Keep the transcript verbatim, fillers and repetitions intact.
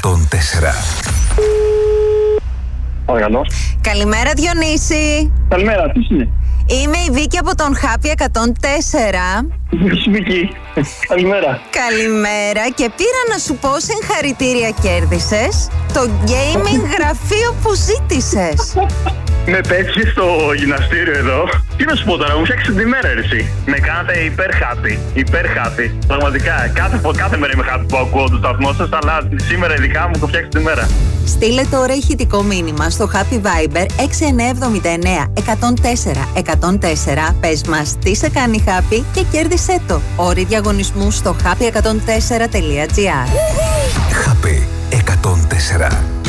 εκατόν τέσσερα. Παρακαλώ. Καλημέρα, Διονύση. Καλημέρα, τι είναι? Είμαι η Βίκη από τον Happy εκατόν τέσσερα. Γεια σου, Βίκη. Καλημέρα. Καλημέρα, και πήρα να σου πω συγχαρητήρια, κέρδισες το gaming γραφείο που ζήτησες. Με πέτυχε στο γυμναστήριο εδώ. Τι να σου πω τώρα, μου φτιάξε την ημέρα, εσύ. Με κάνατε υπέρ happy. Υπέρ happy. Πραγματικά, κάθε, κάθε μέρα είμαι happy που ακούω το σταθμό σας, αλλά σήμερα ειδικά μου το φτιάξε την ημέρα. Στείλε τώρα ηχητικό μήνυμα στο Happy Viber έξι εννιά εβδομήντα εννέα εκατόν τέσσερα εκατόν τέσσερα. Πες μας τι σε κάνει happy και κέρδισέ το. Όροι διαγωνισμού στο happy εκατόν τέσσερα τελεία τζι άρ. Happy εκατόν τέσσερα.